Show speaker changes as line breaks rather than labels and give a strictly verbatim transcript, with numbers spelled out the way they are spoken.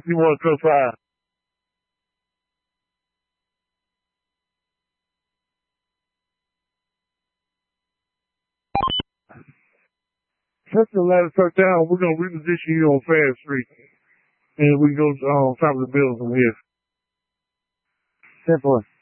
You want to come five? Since the ladder touch down, we're gonna reposition you on Fast Street, and we go um, top of the building from here.
Ten four.